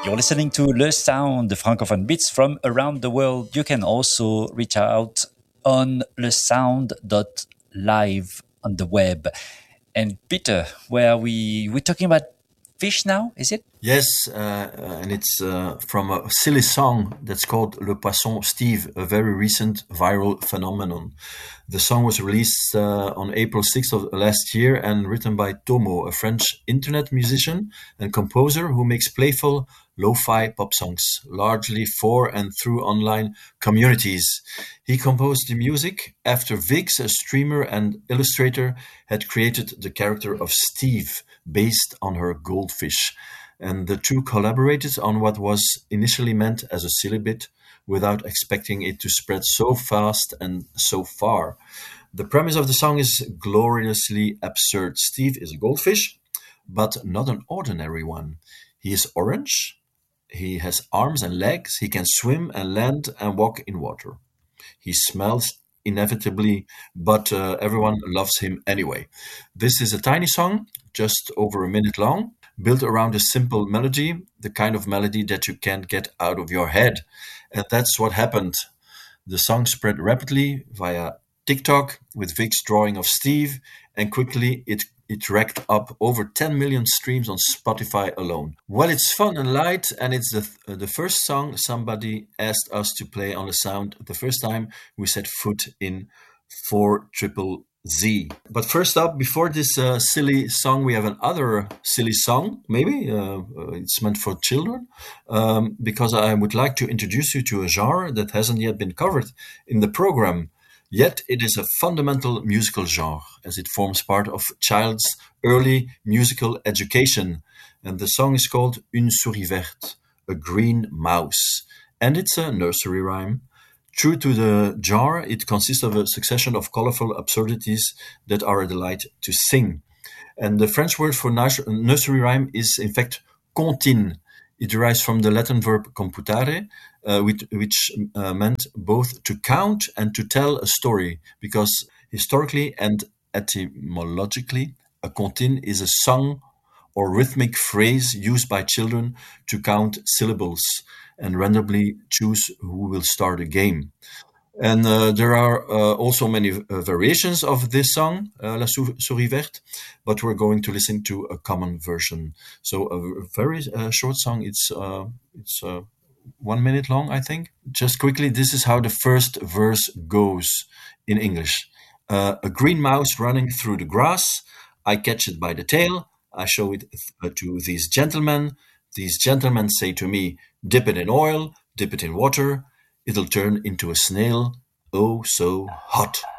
You're listening to Le Sound, the Francophone beats from around the world. You can also reach out on lesound.live on the web. And Peter, where we're talking about fish now, is it? Yes, and it's from a silly song that's called Le Poisson Steve, a very recent viral phenomenon. The song was released on April 6th of last year and written by Tomo, a French internet musician and composer who makes playful lo-fi pop songs, largely for and through online communities. He composed the music after Vix, a streamer and illustrator, had created the character of Steve based on her goldfish. And the two collaborated on what was initially meant as a silly bit without expecting it to spread so fast and so far. The premise of the song is gloriously absurd. Steve is a goldfish, but not an ordinary one. He is orange, he has arms and legs, he can swim and land and walk in water. He smells inevitably, but everyone loves him anyway. This is a tiny song, just over a minute long, built around a simple melody, the kind of melody that you can't get out of your head. And that's what happened. The song spread rapidly via TikTok with Vic's drawing of Steve, and quickly it racked up over 10 million streams on Spotify alone. Well, it's fun and light, and it's the first song somebody asked us to play on the sound the first time we set foot in 4ZZZ. But first up, before this silly song, we have another silly song, maybe. It's meant for children, because I would like to introduce you to a genre that hasn't yet been covered in the program. Yet it is a fundamental musical genre, as it forms part of a child's early musical education. And the song is called Une souris verte, a green mouse. And it's a nursery rhyme. True to the genre, it consists of a succession of colorful absurdities that are a delight to sing. And the French word for nursery rhyme is, in fact, comptine. It derives from the Latin verb computare, which meant both to count and to tell a story, because historically and etymologically, a comptine is a song or rhythmic phrase used by children to count syllables and randomly choose who will start a game. And there are also many variations of this song, La Souris Verte, but we're going to listen to a common version. So a very short song. It's 1 minute long, I think. Just quickly, this is how the first verse goes in English. A green mouse running through the grass. I catch it by the tail. I show it to these gentlemen. These gentlemen say to me, dip it in oil, dip it in water. It'll turn into a snail, oh so hot.